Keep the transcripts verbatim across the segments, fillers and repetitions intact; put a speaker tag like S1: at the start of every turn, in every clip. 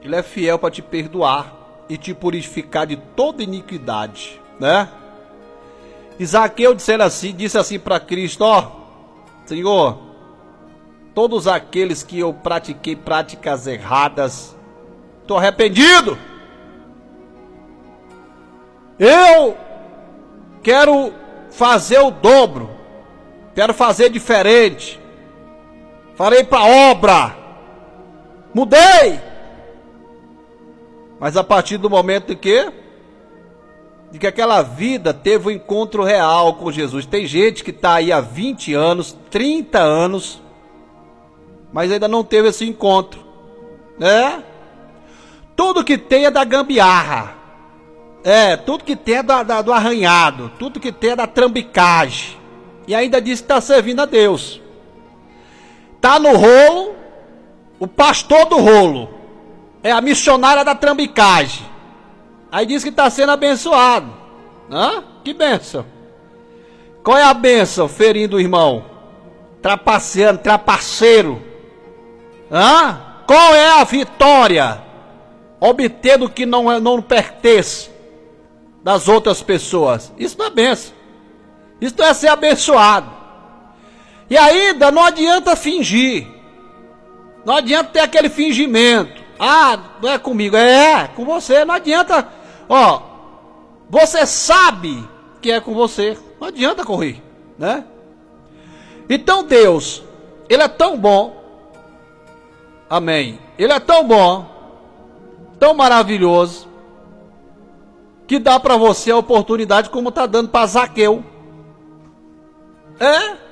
S1: Ele é fiel para te perdoar e te purificar de toda iniquidade, né? E Zaqueu disse assim, disse assim para Cristo: ó, Senhor, todos aqueles que eu pratiquei práticas erradas, estou arrependido. Eu quero fazer o dobro, quero fazer diferente, farei para obra, mudei. Mas a partir do momento em que, de que aquela vida teve um encontro real com Jesus. Tem gente que está aí há vinte anos, trinta anos, mas ainda não teve esse encontro, né? Tudo que tem é da gambiarra, é, tudo que tem é da, da, do arranhado, tudo que tem é da trambicagem, e ainda diz que está servindo a Deus. Está no rolo, o pastor do rolo é a missionária da trambicagem. Aí diz que está sendo abençoado. Hã? Que bênção. Qual é a bênção? Ferindo o irmão, trapaceando, trapaceiro. Hã? Qual é a vitória? Obtendo o que não, é, não pertence das outras pessoas. Isso não é bênção. Isso não é ser abençoado. E ainda não adianta fingir. Não adianta ter aquele fingimento. Ah, não é comigo, é, é com você, não adianta, ó, você sabe que é com você, não adianta correr, né? Então Deus, Ele é tão bom, amém, Ele é tão bom, tão maravilhoso, que dá para você a oportunidade como está dando para Zaqueu, é?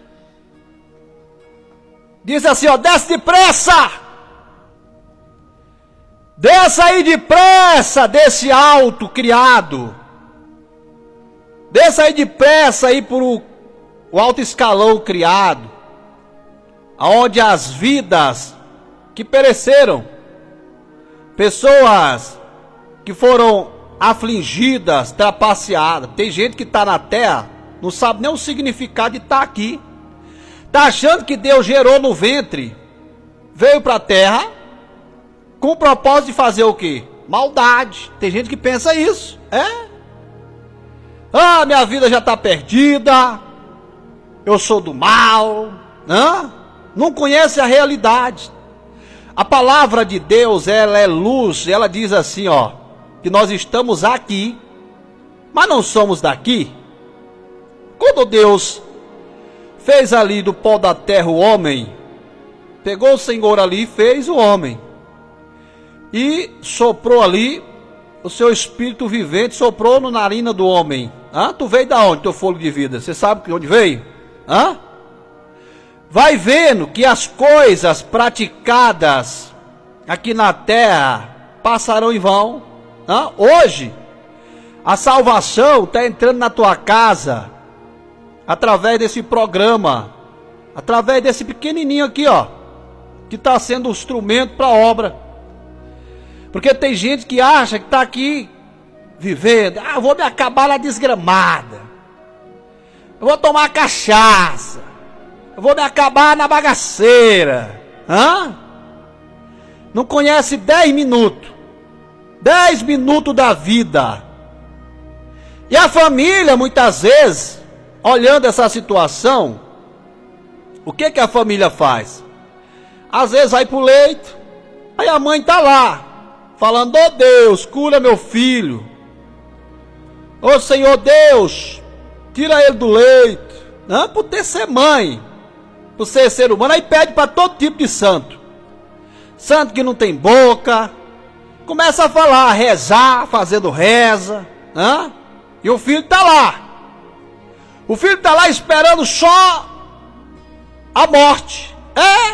S1: Diz assim, ó, desce depressa! Desça aí depressa desse alto criado. Desça aí depressa aí por o, o alto escalão criado. Aonde as vidas que pereceram. Pessoas que foram afligidas, trapaceadas. Tem gente que está na terra, não sabe nem o significado de estar aqui. Está achando que Deus gerou no ventre, veio para a terra, com o propósito de fazer o quê? Maldade. Tem gente que pensa isso. É? Ah, minha vida já está perdida. Eu sou do mal. Hã? Não conhece a realidade. A palavra de Deus, ela é luz. Ela diz assim, ó, que nós estamos aqui, mas não somos daqui. Quando Deus fez ali do pó da terra o homem, pegou o Senhor ali e fez o homem. E soprou ali o seu espírito vivente, soprou na narina do homem. Hã? Tu veio da onde, teu fôlego de vida? Você sabe de onde veio? Hã? Vai vendo que as coisas praticadas aqui na terra passarão em vão. Hã? Hoje, a salvação está entrando na tua casa, através desse programa, através desse pequenininho aqui, ó, que está sendo um instrumento para a obra. Porque tem gente que acha que está aqui vivendo. Ah, eu vou me acabar na desgramada. Eu vou tomar cachaça. Eu vou me acabar na bagaceira. Hã? Não conhece dez minutos. Dez minutos da vida. E a família, muitas vezes, olhando essa situação, o que que a família faz? Às vezes vai pro leito, aí a mãe tá lá, falando, ô Deus, cura meu filho. Ô Senhor Deus, tira ele do leito. Não, por ter ser mãe, por ser ser humano, aí pede para todo tipo de santo. Santo que não tem boca, começa a falar, a rezar, fazendo reza, né? E o filho está lá. O filho está lá esperando só a morte. É.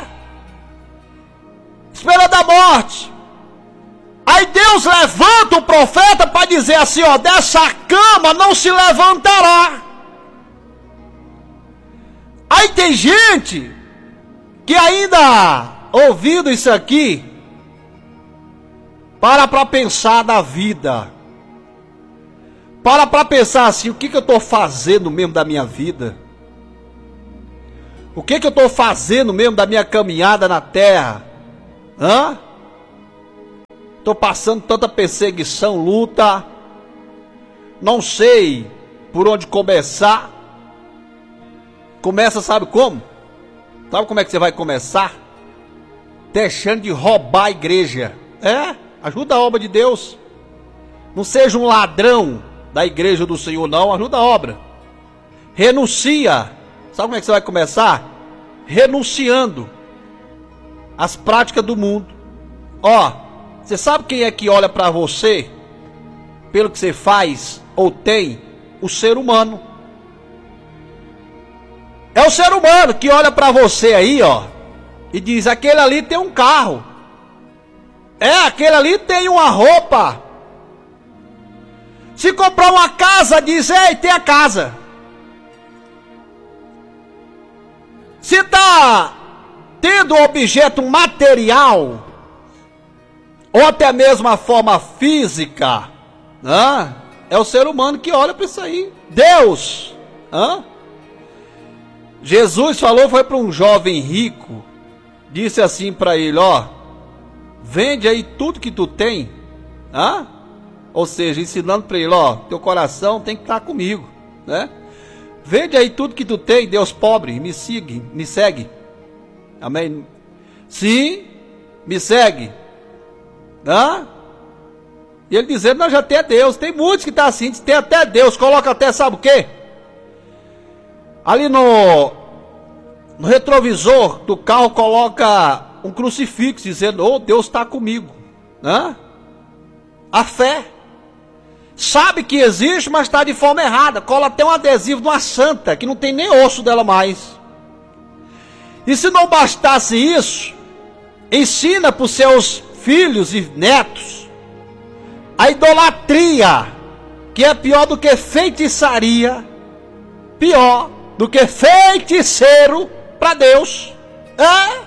S1: Esperando a morte. Aí Deus levanta o profeta para dizer assim, ó, dessa cama não se levantará. Aí tem gente que ainda, ouvindo isso aqui, para para pensar na vida. Para para pensar assim, o que, que eu estou fazendo mesmo da minha vida? O que, que eu estou fazendo mesmo da minha caminhada na terra? Hã? estou passando tanta perseguição, luta, não sei por onde começar. Começa, sabe como? Sabe como é que você vai começar? Deixando de roubar a igreja. É, ajuda a obra de Deus. Não seja um ladrão da igreja do Senhor, não, ajuda a obra. Renuncia. Sabe como é que você vai começar? Renunciando às práticas do mundo. Ó, você sabe quem é que olha para você pelo que você faz ou tem? O ser humano. É o ser humano que olha para você aí, ó, e diz: aquele ali tem um carro. É, aquele ali tem uma roupa. Se comprar uma casa, diz: ei, tem a casa. Se está tendo um objeto material, ou até mesmo a forma física, né? É o ser humano que olha para isso aí. Deus, né? Jesus falou, foi para um jovem rico, disse assim para ele: ó, vende aí tudo que tu tem, né? Ou seja, ensinando para ele: ó, teu coração tem que estar comigo, né? Vende aí tudo que tu tem, Deus pobre, me siga, me segue. Amém? Sim, me segue. Hã? E ele dizendo: não, já tem Deus. Tem muitos que estão assim, tem até Deus, coloca até, sabe o quê? Ali no, no retrovisor do carro coloca um crucifixo, dizendo: oh, Deus está comigo. Hã? A fé. Sabe que existe, mas está de forma errada. Cola até um adesivo de uma santa, que não tem nem osso dela mais. E se não bastasse isso, ensina para os seus filhos e netos a idolatria, que é pior do que feitiçaria, pior do que feiticeiro para Deus. É?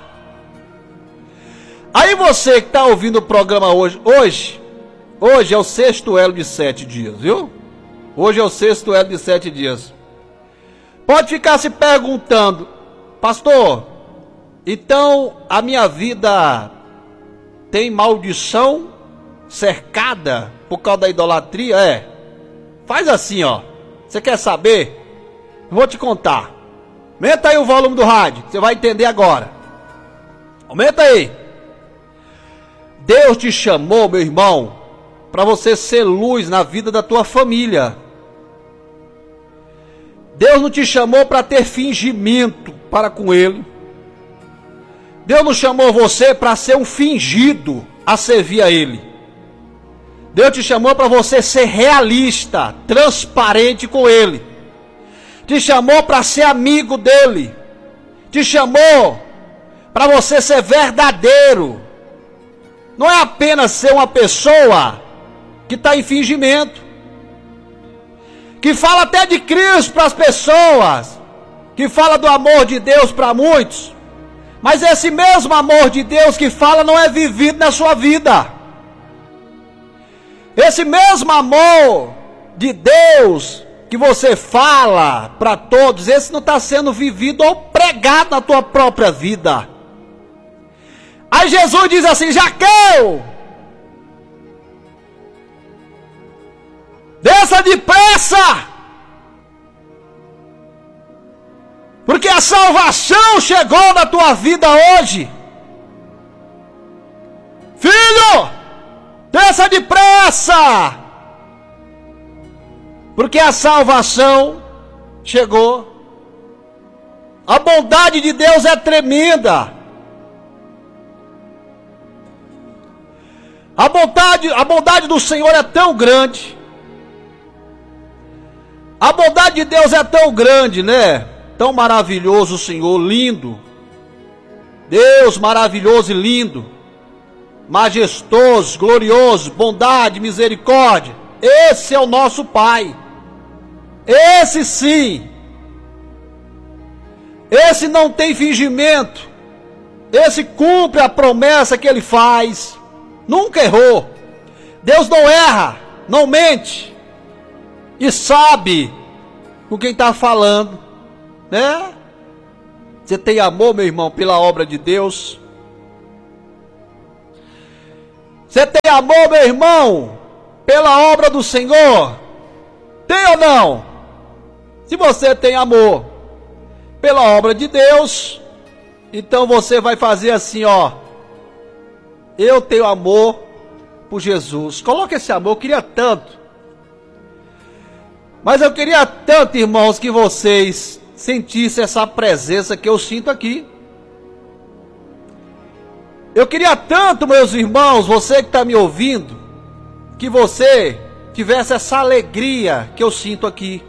S1: Aí você que está ouvindo o programa hoje, hoje, hoje é o sexto elo de sete dias, viu? Hoje é o sexto elo de sete dias. Pode ficar se perguntando: pastor, então a minha vida tem maldição cercada por causa da idolatria? É. Faz assim, ó. Você quer saber? Vou te contar. Aumenta aí o volume do rádio, você vai entender agora. Aumenta aí. Deus te chamou, meu irmão, para você ser luz na vida da tua família. Deus não te chamou para ter fingimento para com Ele. Deus não chamou você para ser um fingido a servir a Ele. Deus te chamou para você ser realista, transparente com Ele. Te chamou para ser amigo dEle. Te chamou para você ser verdadeiro. Não é apenas ser uma pessoa que está em fingimento, que fala até de Cristo para as pessoas, que fala do amor de Deus para muitos, mas esse mesmo amor de Deus que fala não é vivido na sua vida. Esse mesmo amor de Deus que você fala para todos, esse não está sendo vivido ou pregado na tua própria vida. Aí Jesus diz assim: Zaqueu, desça depressa, porque a salvação chegou na tua vida hoje. Filho, desça depressa, porque a salvação chegou. A bondade de Deus é tremenda. A bondade, a bondade do Senhor é tão grande. A bondade de Deus é tão grande, né? Tão maravilhoso o Senhor, lindo. Deus maravilhoso e lindo. Majestoso, glorioso, bondade, misericórdia. Esse é o nosso Pai. Esse sim. Esse não tem fingimento. Esse cumpre a promessa que Ele faz. Nunca errou. Deus não erra, não mente. E sabe com quem está falando, né? Você tem amor, meu irmão, pela obra de Deus? Você tem amor, meu irmão, pela obra do Senhor? Tem ou não? Se você tem amor pela obra de Deus, então você vai fazer assim, ó. Eu tenho amor por Jesus. Coloca esse amor, eu queria tanto. Mas eu queria tanto, irmãos, que vocês sentissem essa presença que eu sinto aqui. Eu queria tanto, meus irmãos, você que está me ouvindo, que você tivesse essa alegria que eu sinto aqui.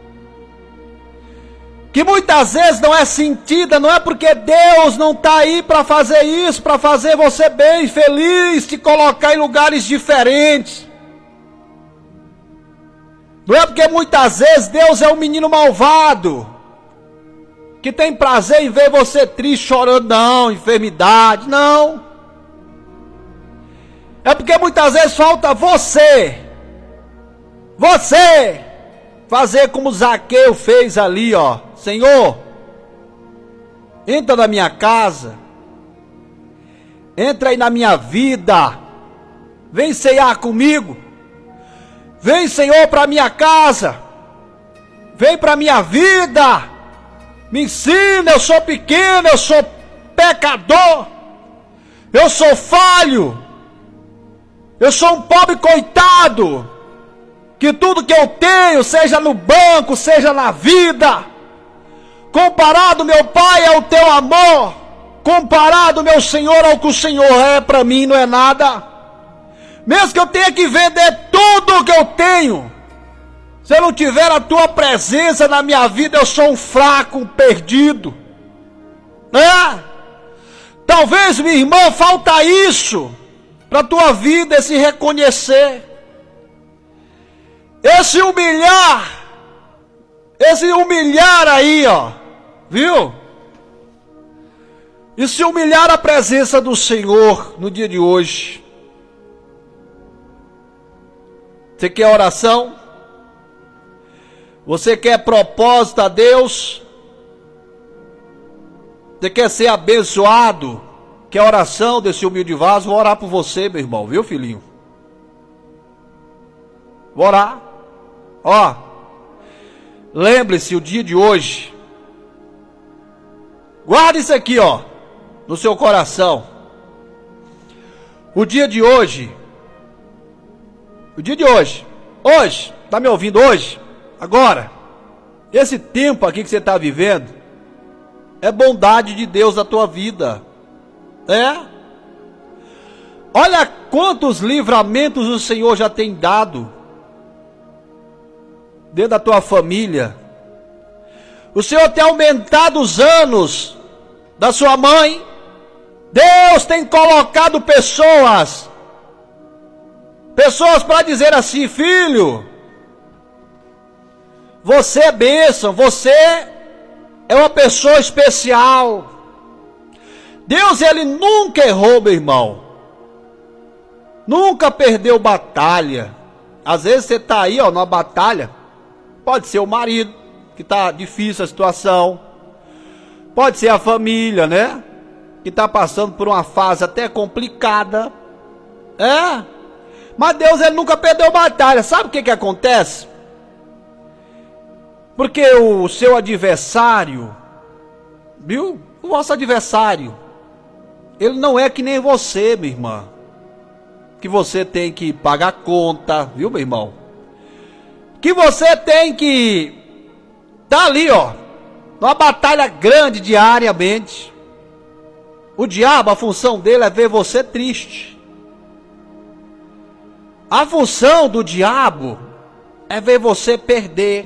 S1: Que muitas vezes não é sentida, não é porque Deus não está aí para fazer isso, para fazer você bem, feliz, te colocar em lugares diferentes. Não é porque muitas vezes Deus é um menino malvado, que tem prazer em ver você triste, chorando, não, enfermidade, não. É porque muitas vezes falta você, você, fazer como Zaqueu fez ali, ó. Senhor, entra na minha casa, entra aí na minha vida, vem ceiar comigo, vem, Senhor, para minha casa, vem para minha vida, me ensina, eu sou pequeno, eu sou pecador, eu sou falho, eu sou um pobre coitado, que tudo que eu tenho, seja no banco, seja na vida, comparado, meu Pai, ao teu amor, comparado, meu Senhor, ao que o Senhor é para mim, não é nada. Mesmo que eu tenha que vender tudo que eu tenho, se eu não tiver a tua presença na minha vida, eu sou um fraco, um perdido, né? Talvez, minha irmã, falta isso para a tua vida, esse reconhecer, esse humilhar, esse humilhar aí, ó, viu? E se humilhar a presença do Senhor no dia de hoje. Você quer oração? Você quer propósito a Deus? Você quer ser abençoado? Quer oração desse humilde vaso? Vou orar por você, meu irmão, viu, filhinho? Vou orar. Ó, lembre-se, o dia de hoje, guarde isso aqui, ó, no seu coração. O dia de hoje, o dia de hoje, hoje, tá me ouvindo hoje? Agora, esse tempo aqui que você está vivendo, é bondade de Deus na tua vida, é? Olha quantos livramentos o Senhor já tem dado, dentro da tua família. O Senhor tem aumentado os anos da sua mãe. Deus tem colocado pessoas, pessoas para dizer assim: filho, você é bênção, você é uma pessoa especial. Deus, ele nunca errou, meu irmão, nunca perdeu batalha. Às vezes você está aí, ó, numa batalha. Pode ser o marido, que está difícil a situação. Pode ser a família, né? Que está passando por uma fase até complicada. É? Mas Deus, ele nunca perdeu batalha. Sabe o que que acontece? Porque o seu adversário, viu? O vosso adversário, ele não é que nem você, minha irmã, que você tem que pagar conta, viu, meu irmão? Que você tem que tá ali, ó, numa batalha grande diariamente. O diabo, a função dele é ver você triste. A função do diabo é ver você perder.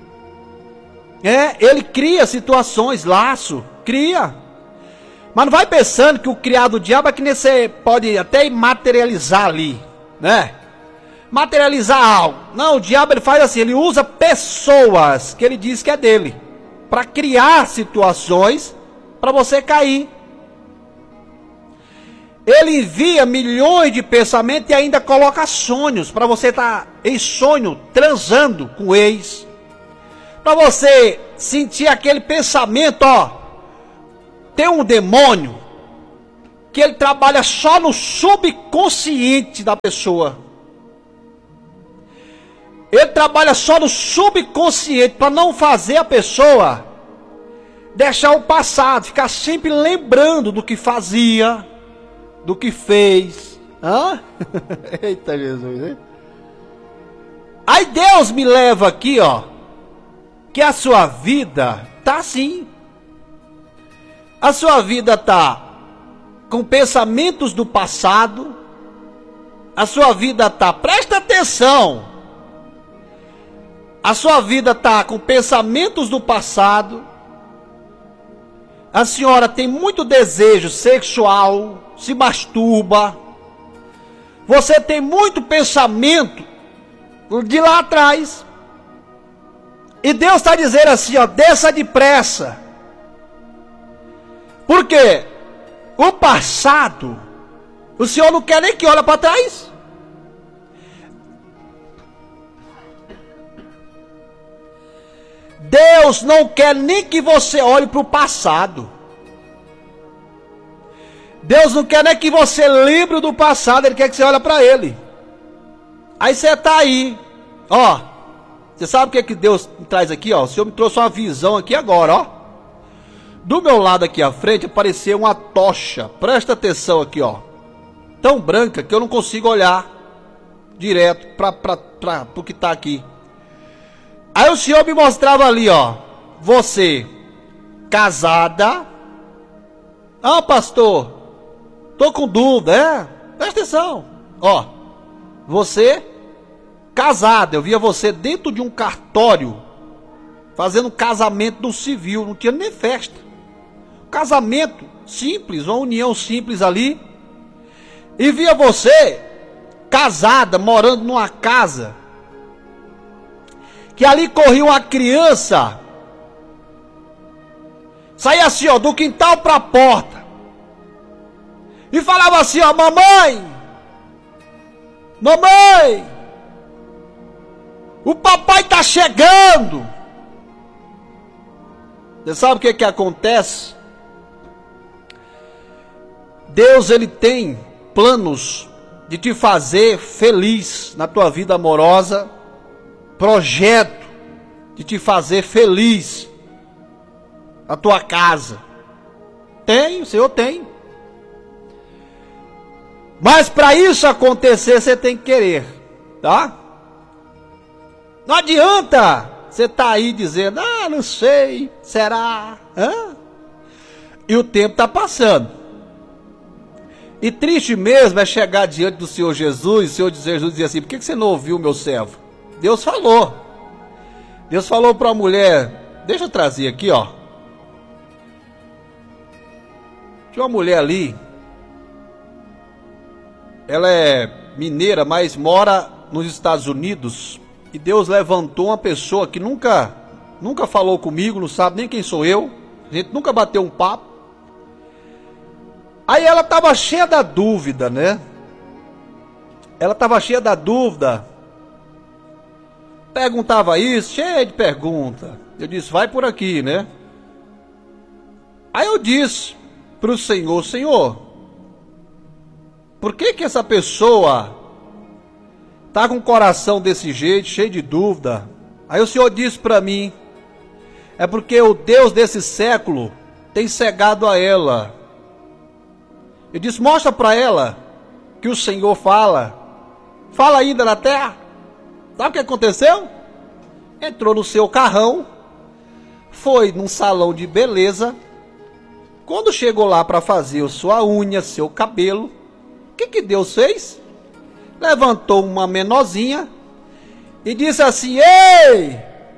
S1: É, ele cria situações, laço, cria. Mas não vai pensando que o criado do diabo é que nem você pode até materializar ali, né? Materializar algo. Não, o diabo, ele faz assim, ele usa pessoas que ele diz que é dele, para criar situações para você cair. Ele envia milhões de pensamentos e ainda coloca sonhos para você estar em sonho transando com o ex, para você sentir aquele pensamento, ó, tem um demônio, que ele trabalha só no subconsciente da pessoa. Ele trabalha só no subconsciente para não fazer a pessoa deixar o passado, ficar sempre lembrando do que fazia, do que fez. Hã? Eita Jesus, hein? Aí Deus me leva aqui, ó, que a sua vida tá assim. A sua vida tá com pensamentos do passado. A sua vida tá, presta atenção. A sua vida tá com pensamentos do passado. A senhora tem muito desejo sexual, se masturba. Você tem muito pensamento de lá atrás. E Deus está dizendo assim, ó, desça depressa. Por quê? O passado, o Senhor não quer nem que olhe para trás. Deus não quer nem que você olhe para o passado. Deus não quer nem que você lembre do passado, Ele quer que você olhe para Ele. Aí você está aí, ó. Você sabe o que é que Deus traz aqui, ó? O Senhor me trouxe uma visão aqui agora, ó. Do meu lado aqui à frente apareceu uma tocha. Presta atenção aqui, ó. Tão branca que eu não consigo olhar direto para o que está aqui. Aí o Senhor me mostrava ali, ó. Você, casada. Ah, pastor, tô com dúvida, é? Presta atenção. Ó, você, casada. Eu via você dentro de um cartório, fazendo um casamento do civil. Não tinha nem festa. Casamento simples, uma união simples ali. E via você, casada, morando numa casa, que ali corria uma criança, saía assim, ó, do quintal para a porta, e falava assim, ó, mamãe, mamãe, o papai tá chegando. Você sabe o que que acontece? Deus, Ele tem planos de te fazer feliz na tua vida amorosa, projeto de te fazer feliz na tua casa. Tem, o Senhor tem. Mas para isso acontecer, você tem que querer, tá? Não adianta você tá aí dizendo, ah, não sei, será? Hã? E o tempo está passando. E triste mesmo é chegar diante do Senhor Jesus, e o Senhor Jesus dizer assim, por que você não ouviu, meu servo? Deus falou. Deus falou para a mulher, deixa eu trazer aqui, ó. Tinha uma mulher ali, ela é mineira, mas mora nos Estados Unidos, e Deus levantou uma pessoa que nunca, nunca falou comigo, não sabe nem quem sou eu, a gente nunca bateu um papo. Aí ela estava cheia da dúvida, né? Ela estava cheia da dúvida. Perguntava isso, cheia de pergunta. Eu disse, vai por aqui, né? Aí eu disse para o Senhor, Senhor, por que que essa pessoa está com o coração desse jeito, cheio de dúvida? Aí o Senhor disse para mim, é porque o Deus desse século tem cegado a ela. Eu disse, mostra para ela que o Senhor fala. Fala ainda na terra. Sabe o que aconteceu? Entrou no seu carrão, foi num salão de beleza. Quando chegou lá para fazer sua unha, seu cabelo, o que que Deus fez? Levantou uma menorzinha e disse assim, ei!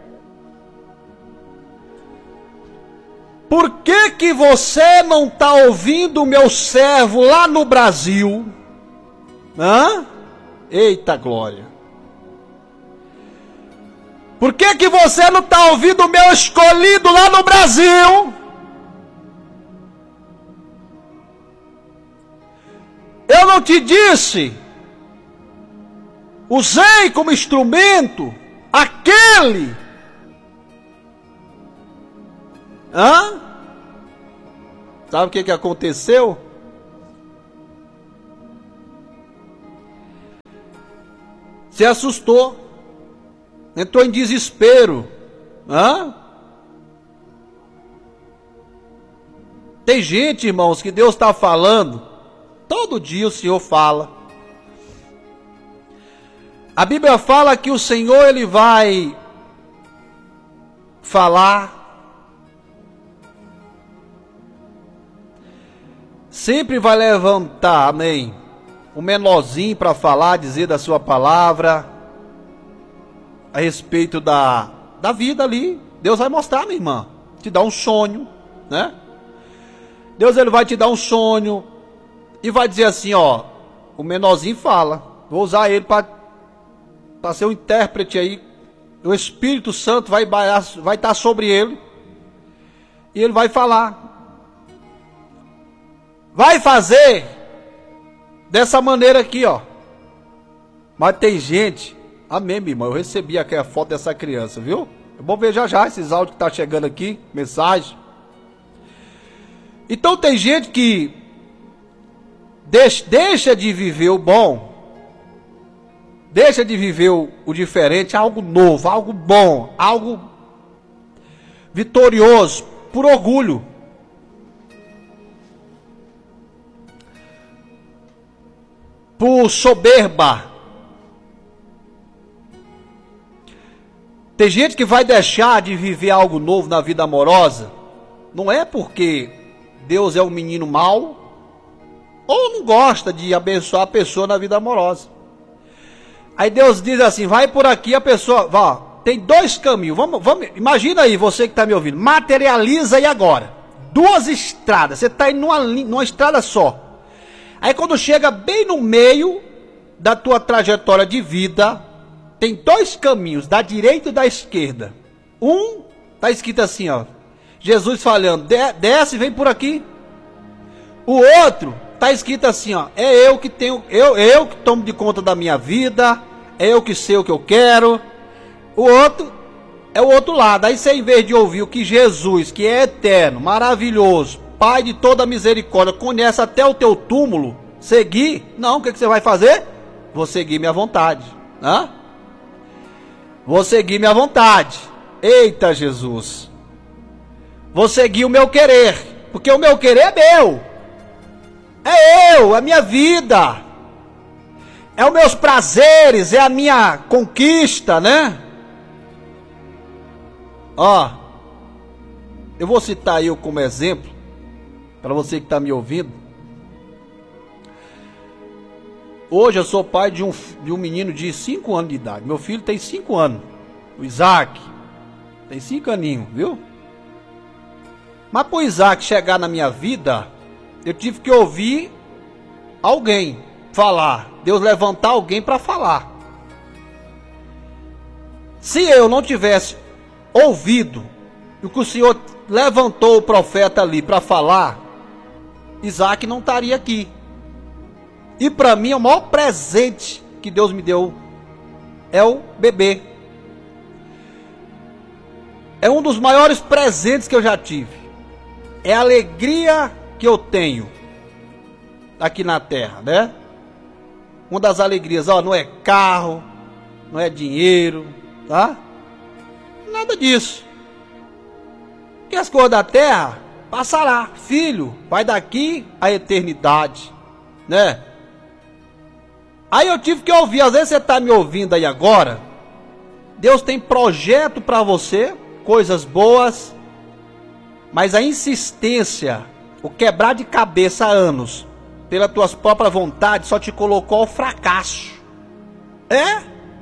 S1: Por que que você não está ouvindo o meu servo lá no Brasil? Hã? Eita glória! Por que que você não está ouvindo o meu escolhido lá no Brasil? Eu não te disse? Usei como instrumento aquele. Hã? Sabe o que que aconteceu? se assustou, entrou em desespero. Hã? Tem gente, irmãos, que Deus está falando, todo dia o Senhor fala. A Bíblia fala que o Senhor, Ele vai falar, sempre vai levantar, amém, um menorzinho para falar, dizer da sua palavra, a respeito da, da vida ali. Deus vai mostrar, minha irmã, te dar um sonho, né? Deus, Ele vai te dar um sonho e vai dizer assim, ó, o menorzinho fala, vou usar ele para para ser um intérprete aí. O Espírito Santo vai vai estar sobre ele e ele vai falar, vai fazer dessa maneira aqui, ó. Mas tem gente, amém, minha irmã, eu recebi aqui a foto dessa criança, viu? Eu vou ver já já esses áudios que tá chegando aqui, mensagem. Então tem gente que deixa, deixa de viver o bom, deixa de viver o, o diferente, algo novo, algo bom, algo vitorioso, por orgulho. Por soberba. Tem gente que vai deixar de viver algo novo na vida amorosa, não é porque Deus é um menino mau, ou não gosta de abençoar a pessoa na vida amorosa. Aí Deus diz assim, vai por aqui, a pessoa, vá, tem dois caminhos, vamos, vamos, imagina aí, você que está me ouvindo, materializa aí agora, duas estradas, você está indo numa, numa estrada só. Aí quando chega bem no meio da tua trajetória de vida, tem dois caminhos, da direita e da esquerda. Um, está escrito assim, ó, Jesus falando, desce, vem por aqui. O outro, está escrito assim, ó, é eu que tenho, eu, eu que tomo de conta da minha vida, é eu que sei o que eu quero. O outro é o outro lado. Aí você, em vez de ouvir o que Jesus, que é eterno, maravilhoso, Pai de toda misericórdia, conhece até o teu túmulo, seguir, não, o que, que você vai fazer? Vou seguir minha vontade. Hã? Vou seguir minha vontade. Eita Jesus. Vou seguir o meu querer, porque o meu querer é meu, é eu, é a minha vida, é os meus prazeres, é a minha conquista, né? Ó, eu vou citar eu como exemplo, para você que está me ouvindo. Hoje eu sou pai de um, de um menino de cinco anos de idade, meu filho tem cinco anos, o Isaac, tem cinco aninhos, viu? Mas para o Isaac chegar na minha vida, eu tive que ouvir alguém falar. Deus levantar alguém para falar. Se eu não tivesse ouvido o que o Senhor levantou o profeta ali para falar, Isaac não estaria aqui. E para mim, o maior presente que Deus me deu é o bebê. É um dos maiores presentes que eu já tive. É a alegria que eu tenho aqui na terra, né? Uma das alegrias, ó, não é carro, não é dinheiro, tá? Nada disso. Que as coisas da terra passará, filho, vai daqui à eternidade, né? Aí eu tive que ouvir, às vezes você está me ouvindo aí agora, Deus tem projeto para você, coisas boas, mas a insistência, o quebrar de cabeça há anos, pelas tuas próprias vontades, só te colocou ao fracasso. É?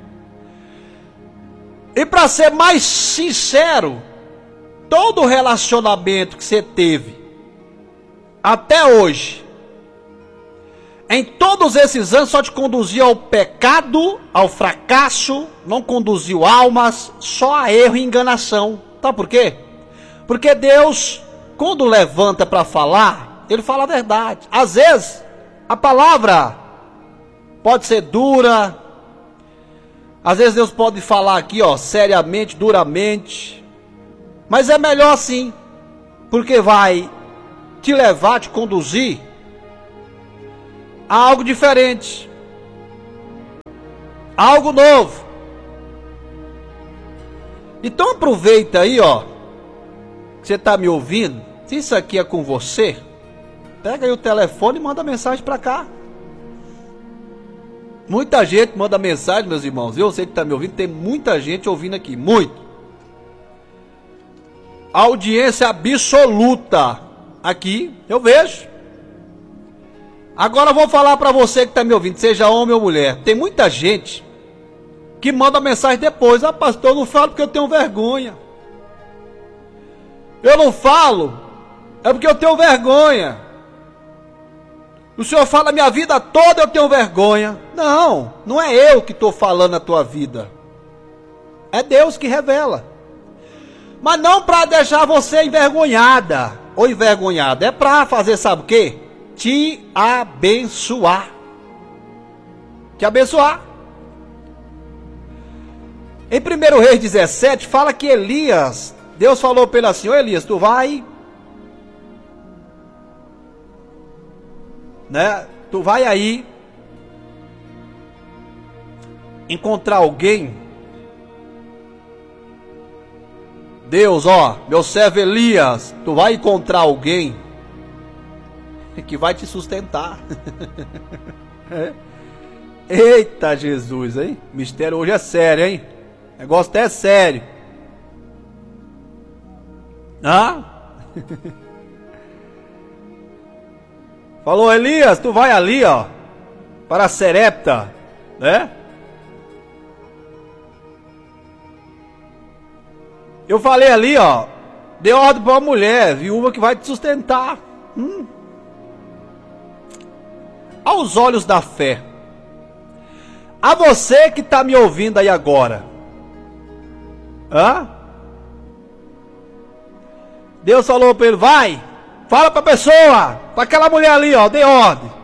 S1: E para ser mais sincero, todo relacionamento que você teve até hoje, em todos esses anos, só te conduziu ao pecado, ao fracasso, não conduziu almas, só a erro e enganação. Sabe por quê? Porque Deus, quando levanta para falar, Ele fala a verdade. Às vezes, a palavra pode ser dura. Às vezes Deus pode falar aqui, ó, seriamente, duramente. Mas é melhor assim, porque vai te levar, te conduzir a algo diferente. Algo novo. Então aproveita aí, ó, que você tá me ouvindo. Se isso aqui é com você, pega aí o telefone e manda mensagem pra cá. Muita gente manda mensagem, meus irmãos. Eu sei que tá me ouvindo, tem muita gente ouvindo aqui, muito. Audiência absoluta aqui, eu vejo. Agora eu vou falar pra você que tá me ouvindo, seja homem ou mulher. Tem muita gente que manda mensagem depois. Ah, pastor, eu não falo porque eu tenho vergonha. Eu não falo, é porque eu tenho vergonha. O senhor fala a minha vida toda, eu tenho vergonha. Não, não é eu que estou falando a tua vida. É Deus que revela. Mas não para deixar você envergonhada ou envergonhado. É para fazer, sabe o quê? Te abençoar. Te abençoar. Em primeiro Reis dezessete, fala que Elias, Deus falou para ele assim: ô Elias, tu vai, né? Tu vai aí encontrar alguém. Deus, ó, meu servo Elias, tu vai encontrar alguém que vai te sustentar. É. Eita Jesus, hein? Mistério hoje é sério, hein? O negócio até é sério. Ah? Falou, Elias, tu vai ali, ó, para Serepta, né? Eu falei ali, ó, dê ordem para uma mulher, viúva, que vai te sustentar. Hum. Aos olhos da fé. A você que está me ouvindo aí agora. Hã? Deus falou para ele: vai, fala para a pessoa, para aquela mulher ali, ó, dê ordem.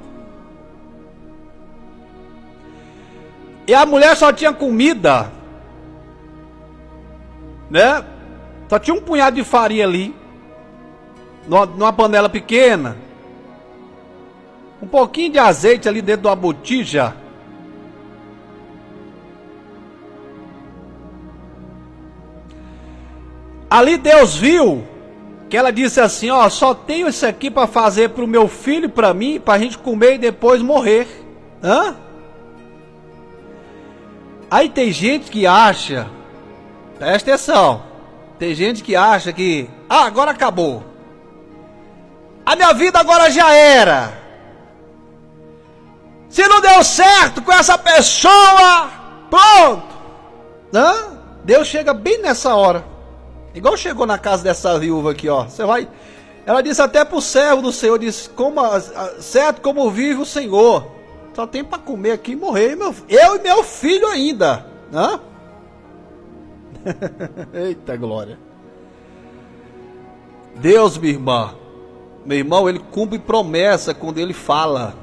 S1: E a mulher só tinha comida, né? Só tinha um punhado de farinha ali, numa, numa panela pequena, um pouquinho de azeite ali dentro de uma botija. Ali Deus viu que ela disse assim: ó, só tenho isso aqui para fazer para o meu filho e para mim, para a gente comer e depois morrer. Hã? Aí tem gente que acha, presta atenção, tem gente que acha que, ah, agora acabou, a minha vida agora já era, se não deu certo com essa pessoa, pronto. Hã? Deus chega bem nessa hora, igual chegou na casa dessa viúva aqui, ó. Você vai, ela disse até pro servo do Senhor, disse: como, certo como vive o Senhor, só tem para comer aqui e morrer, meu, eu e meu filho ainda. Hã? Eita glória. Deus, minha irmã, meu irmão, ele cumpre promessa quando ele fala.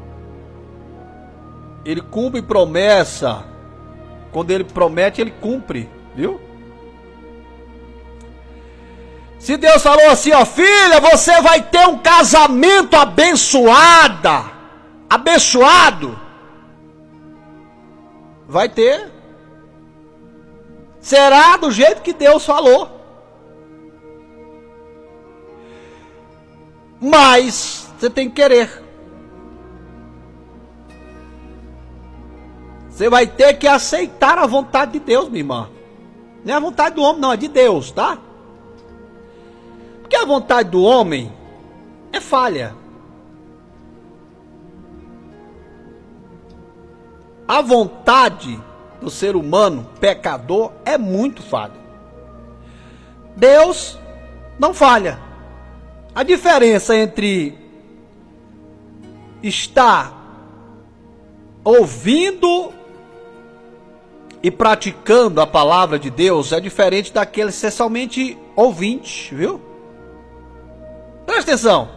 S1: Ele cumpre promessa. Quando ele promete, ele cumpre, viu? Se Deus falou assim, ó, filha, você vai ter um casamento abençoada, abençoado, vai ter. Será do jeito que Deus falou. Mas você tem que querer. Você vai ter que aceitar a vontade de Deus, minha irmã. Não é a vontade do homem, não, é de Deus, tá? Porque a vontade do homem é falha. A vontade do ser humano pecador é muito falha. Deus não falha. A diferença entre estar ouvindo e praticando a palavra de Deus é diferente daquele ser somente ouvinte, viu? Presta atenção.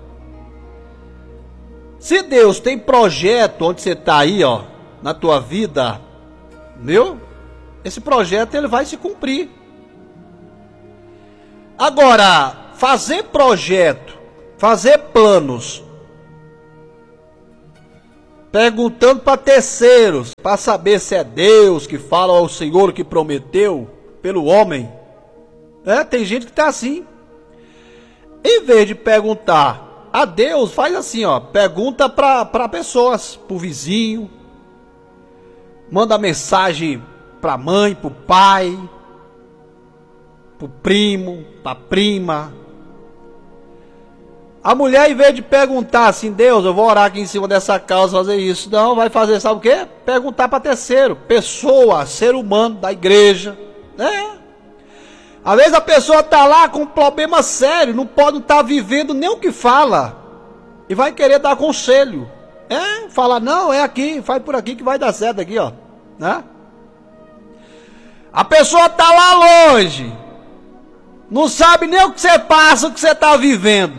S1: Se Deus tem projeto onde você está aí, ó, na tua vida, viu? Esse projeto ele vai se cumprir. Agora, fazer projeto, fazer planos perguntando para terceiros, para saber se é Deus que fala ao Senhor que prometeu pelo homem. É, tem gente que tá assim. Em vez de perguntar a Deus, faz assim, ó, pergunta para pessoas, pro vizinho, manda mensagem pra mãe, pro pai, pro primo, pra prima. A mulher, em vez de perguntar assim, Deus, eu vou orar aqui em cima dessa causa, fazer isso, não, vai fazer, sabe o quê? Perguntar para terceiro, pessoa, ser humano da igreja, né? Às vezes a pessoa tá lá com um problema sério, não pode estar tá vivendo nem o que fala, e vai querer dar conselho, é? Fala, não, é aqui, faz por aqui que vai dar certo aqui, ó, né? A pessoa tá lá longe, não sabe nem o que você passa, o que você tá vivendo.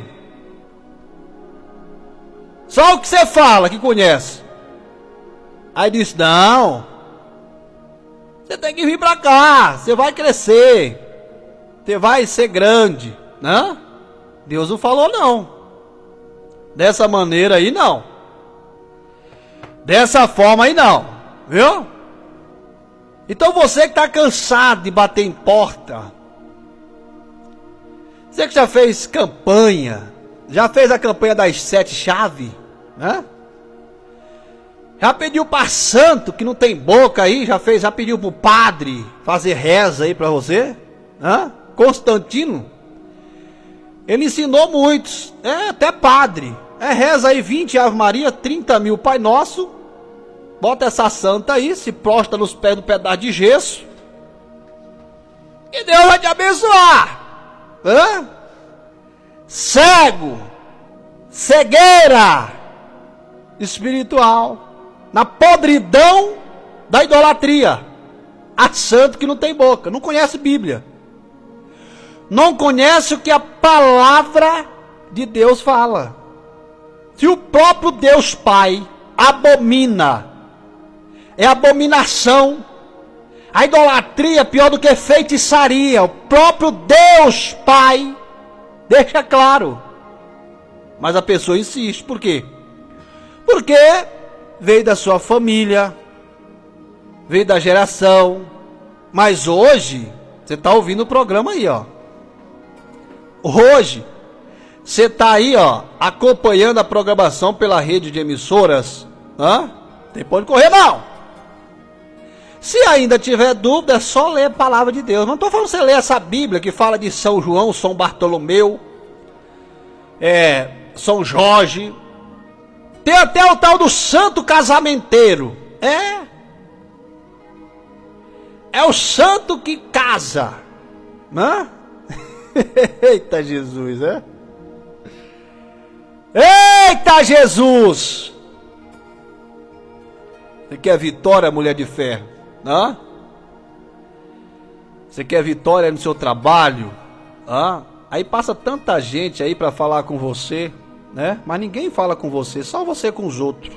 S1: Só o que você fala que conhece. Aí diz, não, você tem que vir pra cá, você vai crescer, você vai ser grande, né? Deus não falou não. Dessa maneira aí não. Dessa forma aí não, viu? Então você que está cansado de bater em porta, você que já fez campanha, já fez a campanha das sete chaves, né? Já pediu para santo que não tem boca aí, já fez, já pediu para o padre fazer reza aí para você, né? Constantino, ele ensinou muitos, é até padre, é reza aí vinte Ave Maria, trinta mil Pai Nosso, bota essa santa aí, se prostra nos pés do pedaço de gesso, e Deus vai te abençoar, hã? Cego, cegueira espiritual, na podridão da idolatria, a santo que não tem boca, não conhece Bíblia, não conhece o que a palavra de Deus fala. Se o próprio Deus Pai abomina, é abominação, a idolatria é pior do que feitiçaria, o próprio Deus Pai deixa claro, mas a pessoa insiste. Por quê? Porque veio da sua família, veio da geração. Mas hoje, você está ouvindo o programa aí, ó. Hoje, você está aí, ó, acompanhando a programação pela rede de emissoras. Hã? Tem pode correr não. Se ainda tiver dúvida, é só ler a palavra de Deus. Não estou falando você ler essa Bíblia que fala de São João, São Bartolomeu, é, São Jorge. Tem até o tal do santo casamenteiro. É. É o santo que casa. Hã? Eita Jesus, é? Eita Jesus! Você quer vitória, mulher de fé? Hã? Você quer vitória no seu trabalho? Hã? Aí passa tanta gente aí para falar com você, né? Mas ninguém fala com você, só você com os outros.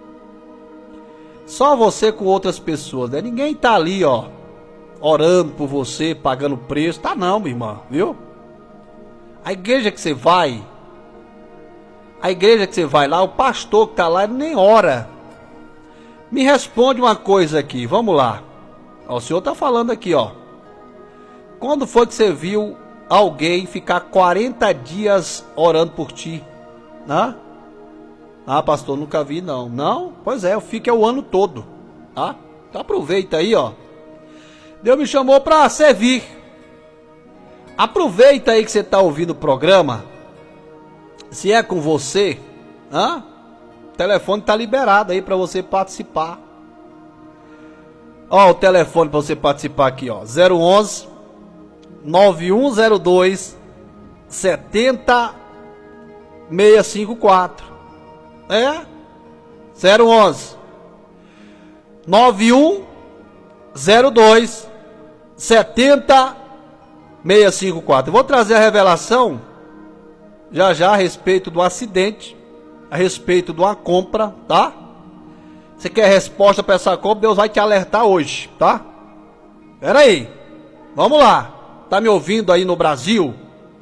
S1: Só você com outras pessoas, né? Ninguém tá ali, ó, orando por você, pagando preço. Tá não, minha irmã, viu? A igreja que você vai, a igreja que você vai lá, o pastor que tá lá, ele nem ora. Me responde uma coisa aqui, vamos lá. Ó, o senhor tá falando aqui, ó. Quando foi que você viu alguém ficar quarenta dias orando por ti? Né? Ah, pastor, nunca vi não. Não? Pois é, eu fico é o ano todo. Tá? Então aproveita aí, ó. Deus me chamou para servir. Aproveita aí que você está ouvindo o programa. Se é com você, hã? O telefone está liberado aí para você participar. Ó, o telefone para você participar aqui, ó. zero onze, nove um zero dois, sete zero seis cinco quatro. É? zero onze, nove um zero dois, sete zero seis cinco quatro. Eu vou trazer a revelação já já a respeito do acidente, a respeito de uma compra, tá? Você quer resposta para essa compra? Deus vai te alertar hoje, tá? Pera aí, vamos lá. Tá me ouvindo aí no Brasil?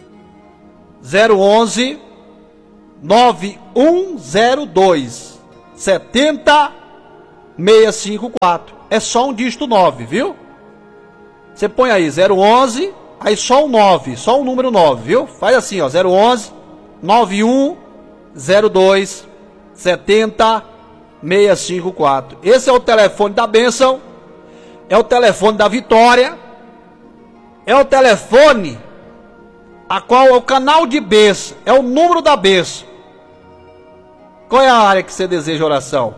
S1: zero onze, nove um zero dois, setenta, seiscentos e cinquenta e quatro. É só um dígito nove, viu? Você põe aí zero onze, aí só o nove, só o número nove, viu? Faz assim, ó, zero onze, nove um zero dois, setenta, seiscentos e cinquenta e quatro. Esse é o telefone da bênção, é o telefone da vitória, é o telefone a qual é o canal de bênção, é o número da bênção. Qual é a área que você deseja oração?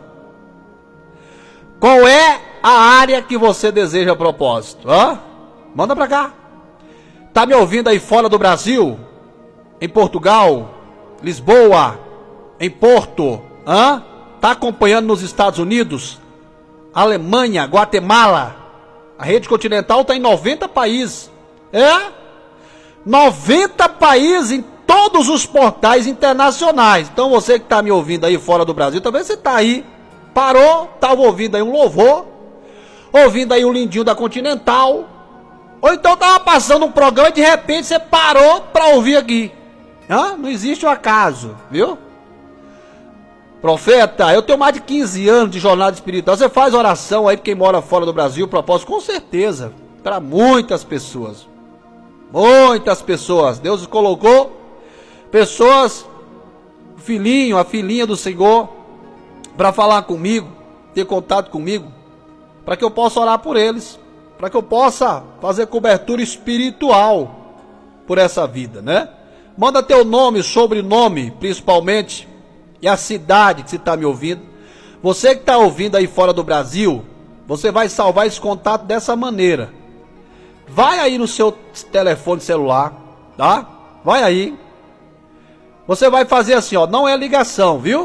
S1: Qual é a área que você deseja a propósito? Hã? Manda pra cá. Tá me ouvindo aí fora do Brasil? Em Portugal? Lisboa? Em Porto? Hã? Tá acompanhando nos Estados Unidos? Alemanha? Guatemala? A rede continental tá em noventa países. É? noventa países em todos os portais internacionais. Então você que tá me ouvindo aí fora do Brasil, talvez você tá aí, parou, tava ouvindo aí um louvor, ouvindo aí o lindinho da Continental, ou então tava passando um programa e de repente você parou para ouvir aqui. Hã? Não existe o acaso, viu? Profeta, eu tenho mais de quinze anos de jornada espiritual. Você faz oração aí para quem mora fora do Brasil, propósito, com certeza, para muitas pessoas. Muitas pessoas. Deus colocou pessoas, o filhinho, a filhinha do Senhor, para falar comigo, ter contato comigo, para que eu possa orar por eles, para que eu possa fazer cobertura espiritual por essa vida, né? Manda teu nome, sobrenome, principalmente, e a cidade que você está me ouvindo. Você que está ouvindo aí fora do Brasil, você vai salvar esse contato dessa maneira. Vai aí no seu telefone celular, tá? Vai aí. Você vai fazer assim, ó, não é ligação, viu?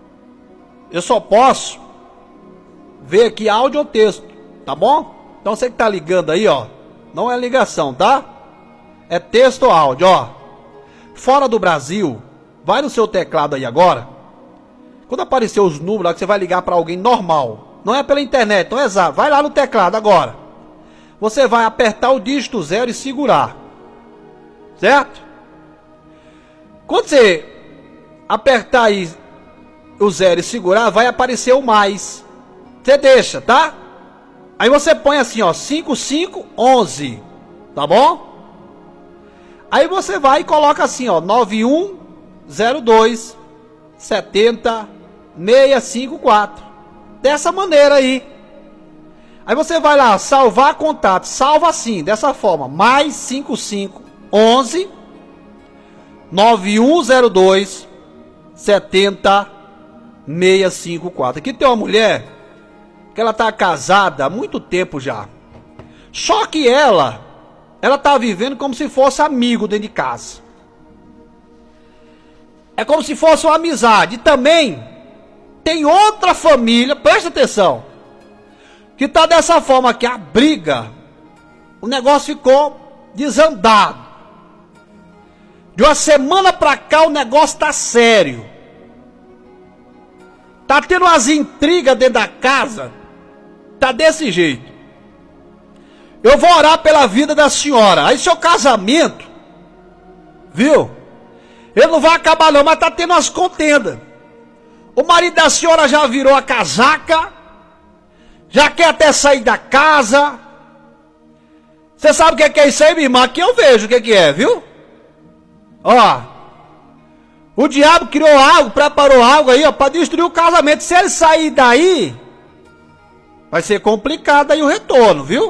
S1: Eu só posso ver aqui áudio ou texto, tá bom? Então você que tá ligando aí, ó, não é ligação, tá? É texto ou áudio, ó. Fora do Brasil, vai no seu teclado aí agora. Quando aparecer os números lá que você vai ligar para alguém normal, não é pela internet, não é exato. Vai lá no teclado agora. Você vai apertar o dígito zero e segurar. Certo? Quando você apertar aí o zero e segurar, vai aparecer o mais. Você deixa, tá? Aí você põe assim, ó, cinco cinco um um, tá bom? Aí você vai e coloca assim, ó, nove um zero dois, setenta, seiscentos e cinquenta e quatro. Dessa maneira aí. Aí você vai lá, salvar contato, salva assim, dessa forma, mais cinco cinco um um, nove um zero dois, setenta, seiscentos e cinquenta e quatro. Aqui tem uma mulher, que ela está casada há muito tempo já. Só que ela, ela está vivendo como se fosse amigo dentro de casa. É como se fosse uma amizade. E também tem outra família, presta atenção, que está dessa forma aqui, a briga, o negócio ficou desandado. De uma semana para cá o negócio está sério. Tá tendo umas intrigas dentro da casa, tá desse jeito. Eu vou orar pela vida da senhora. Aí seu casamento, viu? Ele não vai acabar não, mas tá tendo umas contendas. O marido da senhora já virou a casaca, já quer até sair da casa. Você sabe o que é isso aí, minha irmã? Aqui eu vejo o que é, viu? Ó, o diabo criou algo, preparou algo aí, ó, para destruir o casamento. Se ele sair daí, vai ser complicado aí o retorno, viu?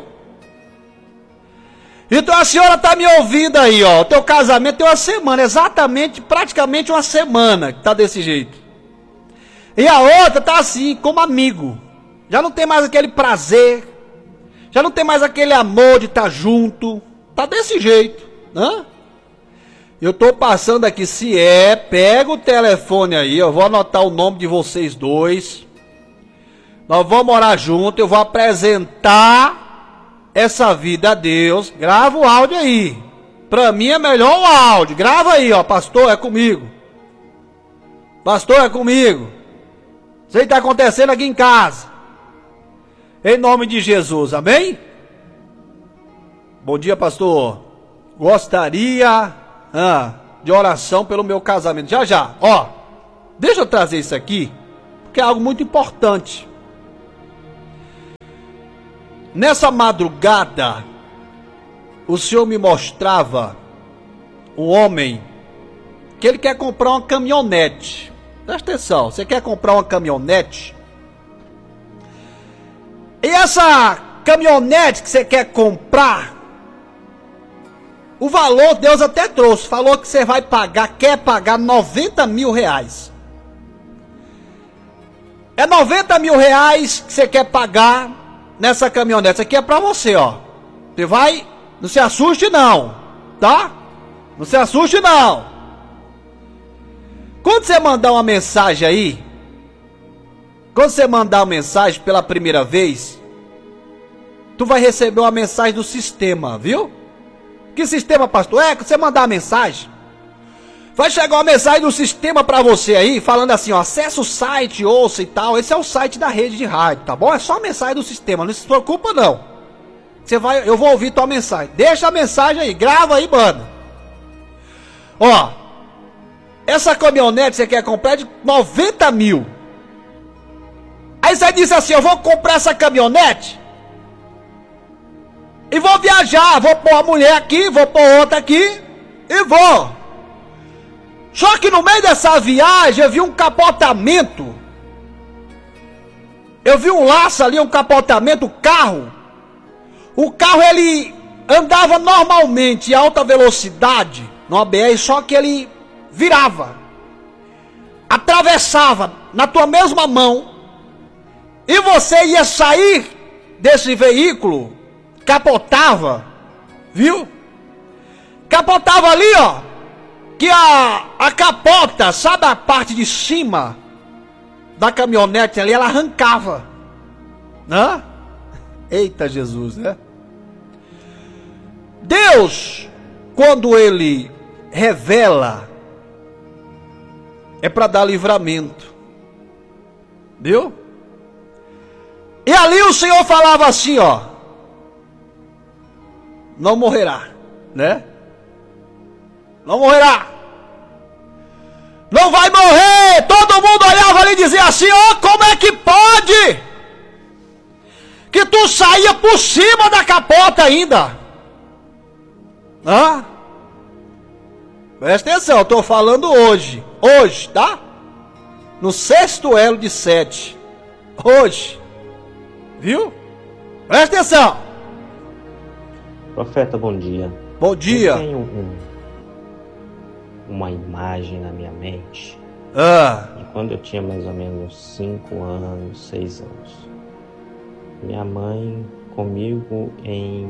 S1: Então a senhora tá me ouvindo aí, ó. O teu casamento tem uma semana, exatamente, praticamente uma semana que tá desse jeito. E a outra tá assim, como amigo. Já não tem mais aquele prazer, já não tem mais aquele amor de estar junto. Tá desse jeito, né? Eu tô passando aqui, se é, pega o telefone aí, eu vou anotar o nome de vocês dois. Nós vamos orar junto, eu vou apresentar essa vida a Deus. Grava o áudio aí. Pra mim é melhor o áudio. Grava aí, ó, pastor, é comigo. Pastor, é comigo. Isso aí tá acontecendo aqui em casa. Em nome de Jesus, amém? Bom dia, pastor. Gostaria ah, de oração pelo meu casamento. Já, já, ó. Deixa eu trazer isso aqui, porque é algo muito importante. Nessa madrugada, o Senhor me mostrava um homem que ele quer comprar uma caminhonete. Presta atenção, você quer comprar uma caminhonete? E essa caminhonete que você quer comprar, o valor Deus até trouxe, falou que você vai pagar, quer pagar noventa mil reais. É noventa mil reais que você quer pagar nessa caminhonete. Isso aqui é pra você, ó. Você vai, não se assuste não, tá? Não se assuste não. Quando você mandar uma mensagem aí, quando você mandar uma mensagem pela primeira vez, tu vai receber uma mensagem do sistema, viu? Que sistema, pastor? É, quando você mandar uma mensagem, vai chegar uma mensagem do sistema pra você aí, falando assim, ó, acessa o site, ouça e tal. Esse é o site da rede de rádio, tá bom? É só a mensagem do sistema, não se preocupa não. Você vai, eu vou ouvir tua mensagem. Deixa a mensagem aí, grava aí, mano. Ó, essa caminhonete você quer comprar de noventa mil. Aí você disse assim, eu vou comprar essa caminhonete e vou viajar, vou pôr uma mulher aqui, vou pôr outra aqui e vou. Só que no meio dessa viagem eu vi um capotamento. Eu vi um laço ali, um capotamento, o carro. O carro ele andava normalmente em alta velocidade no A B R, só que ele virava, atravessava na tua mesma mão, e você ia sair desse veículo, capotava, viu? Capotava ali, ó, que a, a capota, sabe a parte de cima da caminhonete ali, ela arrancava, né? Eita Jesus, né? Deus, quando Ele revela, é para dar livramento, viu? E ali o Senhor falava assim, ó, não morrerá, né? Não morrerá. Não vai morrer. Todo mundo olhava ali e dizia assim, ó, oh, como é que pode? Que tu saía por cima da capota ainda. Hã? Presta atenção, eu estou falando hoje. Hoje, tá? No sexto elo de sete. Hoje. Viu? Presta atenção.
S2: Profeta, bom dia.
S1: Bom dia.
S2: Eu tenho um, uma imagem na minha mente.
S1: Ah.
S2: De quando eu tinha mais ou menos cinco anos, seis anos. Minha mãe comigo em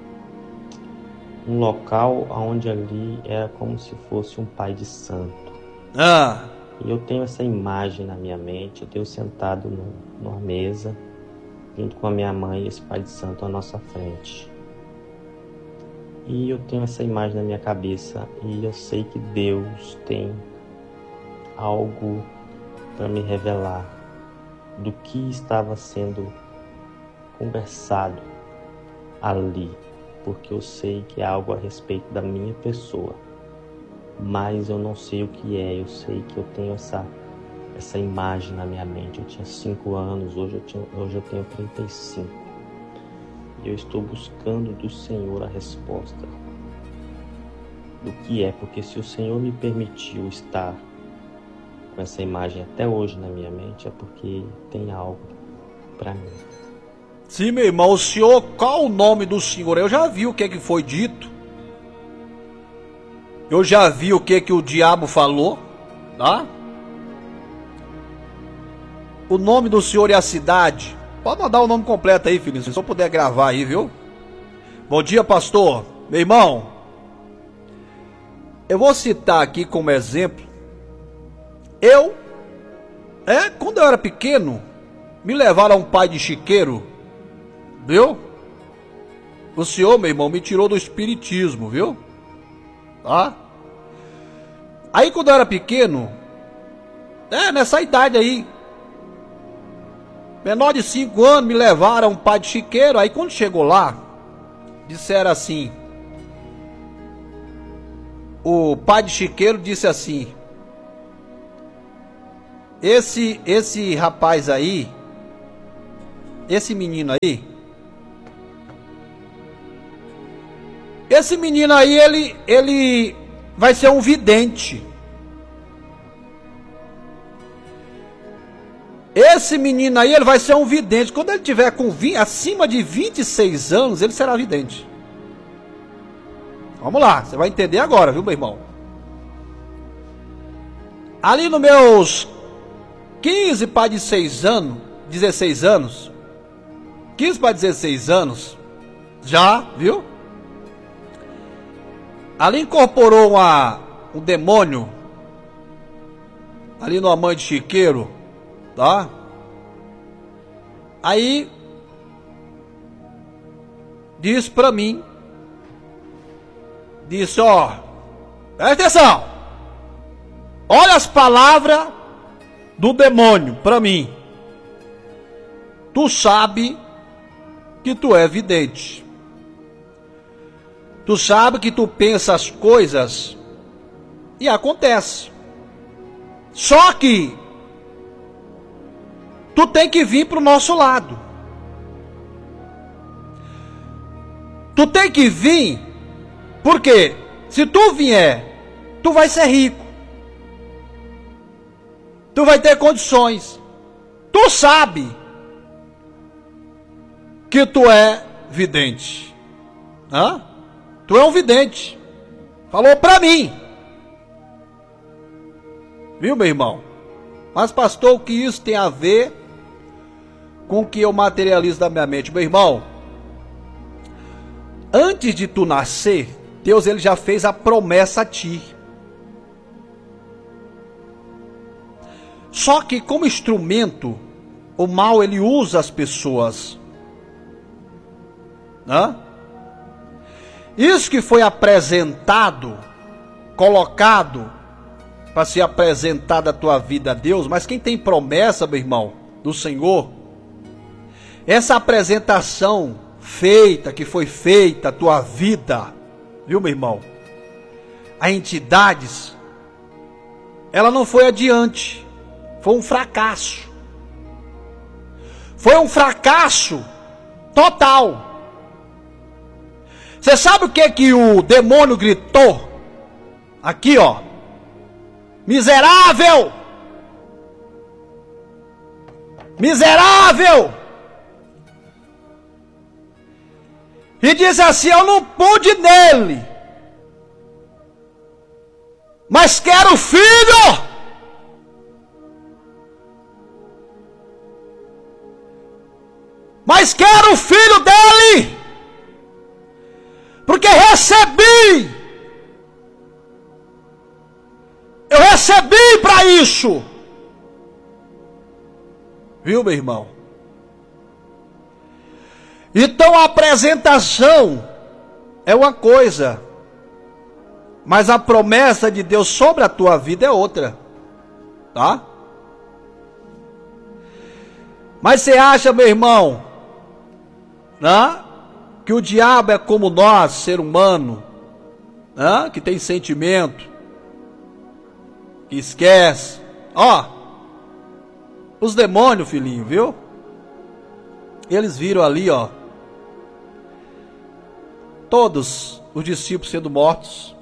S2: um local onde ali era como se fosse um pai de santo.
S1: Ah.
S2: E eu tenho essa imagem na minha mente. Eu tenho sentado no, numa mesa, junto com a minha mãe e esse pai de santo à nossa frente. E eu tenho essa imagem na minha cabeça. E eu sei que Deus tem algo para me revelar do que estava sendo conversado ali. Porque eu sei que é algo a respeito da minha pessoa. Mas eu não sei o que é. Eu sei que eu tenho essa, essa imagem na minha mente. Eu tinha cinco anos, hoje eu, tinha, hoje eu tenho trinta e cinco. E eu estou buscando do Senhor a resposta do que é. Porque se o Senhor me permitiu estar com essa imagem até hoje na minha mente, é porque tem algo para mim.
S1: Sim, meu irmão, o senhor, qual o nome do senhor? Eu já vi o que, que foi dito. Eu já vi o que, que o diabo falou, tá? O nome do senhor e a cidade. Pode mandar o nome completo aí, filho, se eu puder gravar aí, viu? Bom dia, pastor. Meu irmão, eu vou citar aqui como exemplo. Eu, é, quando eu era pequeno, me levaram a um pai de chiqueiro. Viu? O senhor, meu irmão, me tirou do espiritismo, viu? Tá? Aí quando eu era pequeno, é, nessa idade aí, menor de cinco anos, me levaram a um pai de chiqueiro. Aí quando chegou lá, disseram assim, o pai de chiqueiro disse assim, esse, esse rapaz aí, esse menino aí, esse menino aí, ele, ele vai ser um vidente. Esse menino aí, ele vai ser um vidente. Quando ele tiver com vinte, acima de vinte e seis anos, ele será vidente. Vamos lá, você vai entender agora, viu, meu irmão? Ali nos meus quinze para dezesseis anos, dezesseis anos, quinze para dezesseis anos, já, viu? Ali incorporou uma, um demônio, ali numa mãe de chiqueiro, tá? Aí disse pra mim, disse, ó, presta atenção, olha as palavras do demônio pra mim. Tu sabe que tu é vidente. Tu sabe que tu pensa as coisas e acontece. Só que tu tem que vir pro nosso lado. Tu tem que vir, porque se tu vier, tu vai ser rico. Tu vai ter condições. Tu sabe que tu é vidente. Hã? Tu é um vidente. Falou pra mim. Viu, meu irmão? Mas, pastor, o que isso tem a ver com o que eu materializo da minha mente? Meu irmão, antes de tu nascer, Deus ele já fez a promessa a ti. Só que como instrumento, o mal ele usa as pessoas. Hã? Isso que foi apresentado, colocado para ser apresentado a tua vida a Deus, mas quem tem promessa, meu irmão, do Senhor, essa apresentação feita, que foi feita a tua vida, viu, meu irmão, a entidades, ela não foi adiante, foi um fracasso. Foi um fracasso total. Você sabe o que que o demônio gritou? Aqui, ó. Miserável! Miserável! E diz assim, eu não pude nele, mas quero filho! Mas quero o filho dele! Porque recebi! Eu recebi para isso! Viu, meu irmão? Então a apresentação é uma coisa, mas a promessa de Deus sobre a tua vida é outra, tá? Mas você acha, meu irmão, né, que o diabo é como nós, ser humano, né, que tem sentimento, que esquece? Ó, os demônios, filhinho, viu? Eles viram ali, ó, todos os discípulos sendo mortos.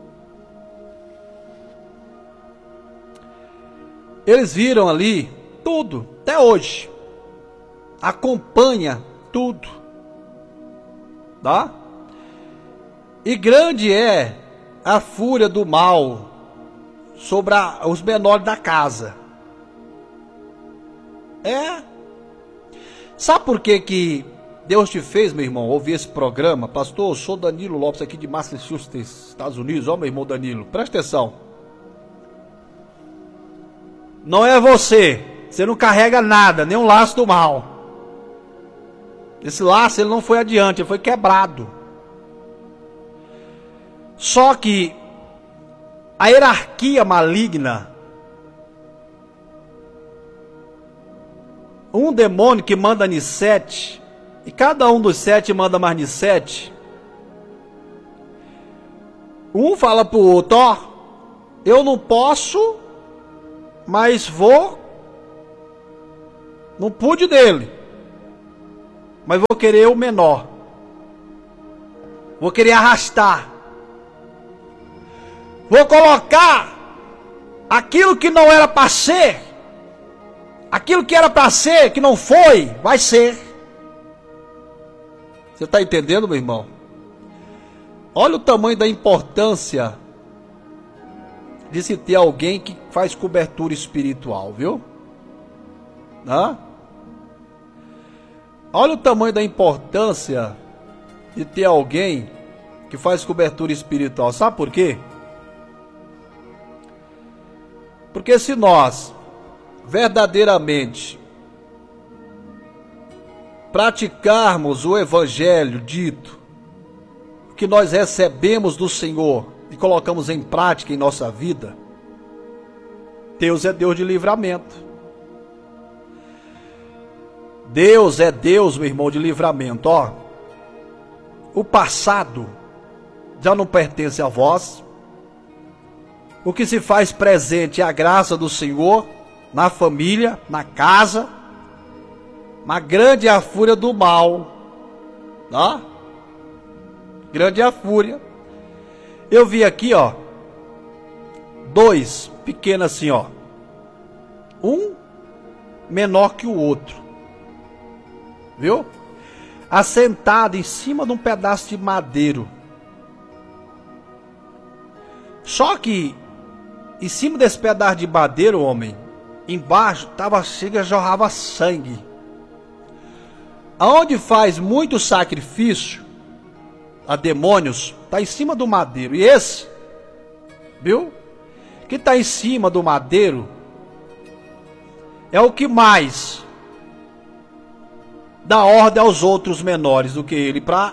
S1: Eles viram ali tudo, até hoje. Acompanha tudo. Tá? E grande é a fúria do mal sobre a, os menores da casa. É. Sabe por que que Deus te fez, meu irmão, ouvir esse programa? Pastor, eu sou Danilo Lopes aqui de Massachusetts, Estados Unidos. Ó, meu irmão Danilo, presta atenção. Não é você. Você não carrega nada, nem um laço do mal. Esse laço ele não foi adiante, ele foi quebrado. Só que a hierarquia maligna, um demônio que manda em sete, e cada um dos sete manda mais de sete. Um fala pro outro, ó, eu não posso, mas vou Não pude dele. Mas vou querer o menor. Vou querer arrastar. Vou colocar aquilo que não era para ser. Aquilo que era para ser, que não foi, vai ser. Você está entendendo, meu irmão? Olha o tamanho da importância de se ter alguém que faz cobertura espiritual, viu? Hã? Olha o tamanho da importância de ter alguém que faz cobertura espiritual. Sabe por quê? Porque se nós verdadeiramente praticarmos o evangelho dito, que nós recebemos do Senhor e colocamos em prática em nossa vida, Deus é Deus de livramento. Deus é Deus, meu irmão, de livramento. Ó, o passado já não pertence a vós. O que se faz presente é a graça do Senhor na família, na casa. Mas grande é a fúria do mal, tá? Grande é a fúria. Eu vi aqui, ó, dois pequenos assim, ó. Um menor que o outro. Viu? Assentado em cima de um pedaço de madeiro. Só que em cima desse pedaço de madeiro, homem, embaixo tava chega jorrava sangue. Aonde faz muito sacrifício a demônios, tá em cima do madeiro. E esse, viu? Que tá em cima do madeiro é o que mais dá ordem aos outros menores do que ele, para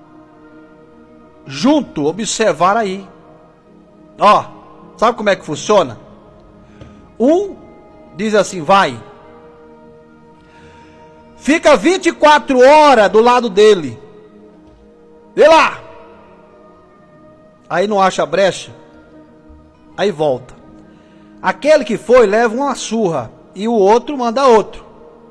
S1: junto observar aí. Ó, sabe como é que funciona? Um diz assim, vai. Fica vinte e quatro horas do lado dele. Vê lá. Aí não acha brecha. Aí volta. Aquele que foi leva uma surra e o outro manda outro.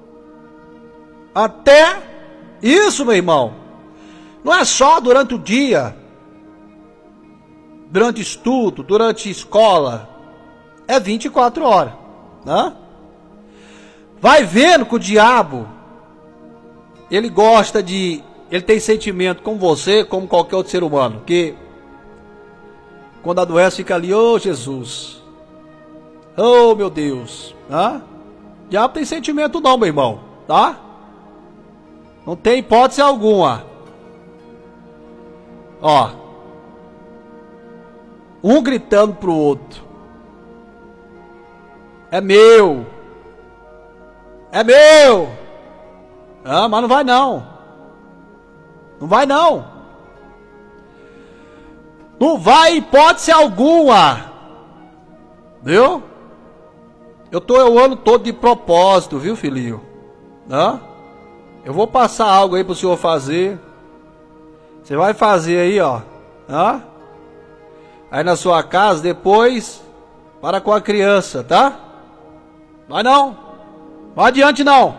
S1: Até isso, meu irmão, não é só durante o dia, durante estudo, durante escola, é vinte e quatro horas, né? Vai vendo que o diabo, ele gosta de, ele tem sentimento com você, como qualquer outro ser humano, que quando adoece fica ali, ô Jesus, ô meu Deus, né? O diabo tem sentimento não, meu irmão, tá? Não tem hipótese alguma. Ó. Um gritando pro outro. É meu. É meu. Ah, mas não vai não. Não vai não. Não vai hipótese alguma. Viu? Eu tô o ano todo de propósito, viu, filhinho? Hã? Eu vou passar algo aí pro senhor fazer. Você vai fazer aí, ó. Hã? Aí na sua casa, depois, para com a criança, tá? Vai não. Vai adiante não.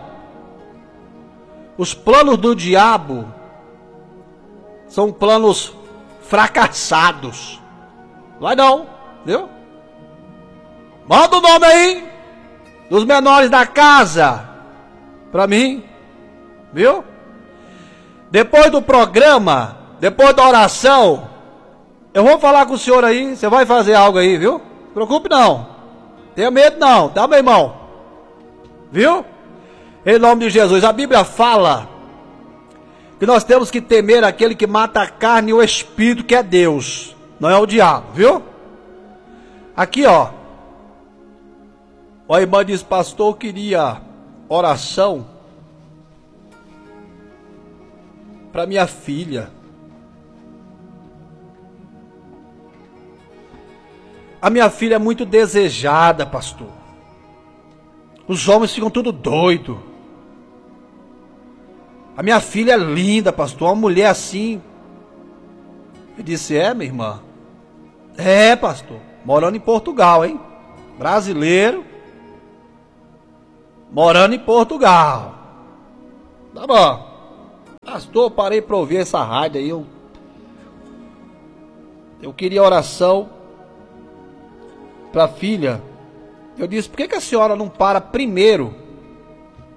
S1: Os planos do diabo são planos fracassados. Vai não, viu? Manda o nome aí dos menores da casa pra mim. Viu? Depois do programa, depois da oração, eu vou falar com o senhor aí, você vai fazer algo aí, viu? Não se preocupe não. Tenha medo não, tá, meu irmão? Viu? Em nome de Jesus, a Bíblia fala que nós temos que temer aquele que mata a carne e o espírito, que é Deus, não é o diabo, viu? Aqui, ó. A irmã diz, pastor, eu queria oração para minha filha. A minha filha é muito desejada, pastor. Os homens ficam tudo doido. A minha filha é linda, pastor. Uma mulher assim. Eu disse, é, minha irmã? É, pastor. Morando em Portugal, hein? Brasileiro. morando em Portugal. Tá bom. Pastor, parei pra ouvir essa rádio aí. Eu, eu queria oração pra filha. Eu disse, por que, que a senhora não para primeiro